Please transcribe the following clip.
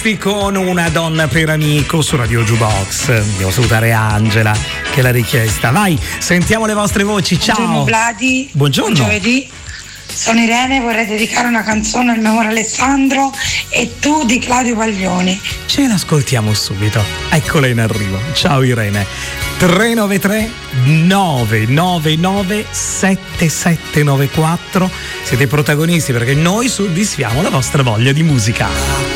Cristi con Una donna per amico su Radio Jukebox. Devo salutare Angela che l'ha richiesta. Vai, sentiamo le vostre voci. Ciao. Buongiorno Vladi. Buongiorno. Buon giovedì. Sono Irene, vorrei dedicare una canzone al mio amore Alessandro E tu di Claudio Baglioni. Ce l'ascoltiamo subito. Eccola in arrivo. Ciao Irene. 393 999 7794. Siete protagonisti perché noi soddisfiamo la vostra voglia di musica.